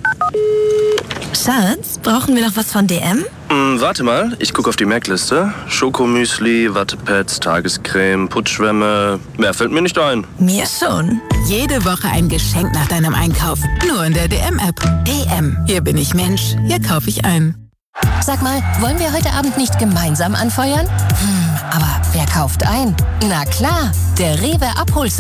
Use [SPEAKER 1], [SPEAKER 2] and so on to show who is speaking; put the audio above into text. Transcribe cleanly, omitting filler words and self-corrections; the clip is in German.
[SPEAKER 1] Schatz, brauchen wir noch was von DM?
[SPEAKER 2] Warte mal, ich gucke auf die Merkliste. Schokomüsli, Wattepads, Tagescreme, Putzschwämme. Mehr fällt mir nicht ein.
[SPEAKER 1] Mir schon.
[SPEAKER 3] Jede Woche ein Geschenk nach deinem Einkauf. Nur in der DM-App. DM. Hier bin ich Mensch. Hier kaufe ich ein.
[SPEAKER 4] Sag mal, wollen wir heute Abend nicht gemeinsam anfeuern? Aber wer kauft ein? Na klar, der Rewe Abholservice.